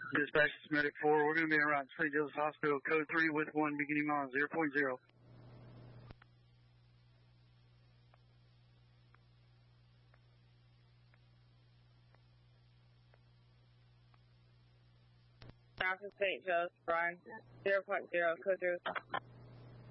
Dispatch is Medic 4. We're going to be around St. Joseph's Hospital, code 3 with 1 beginning on 0.0. St. Joe's, Brian, 0.0, code 0.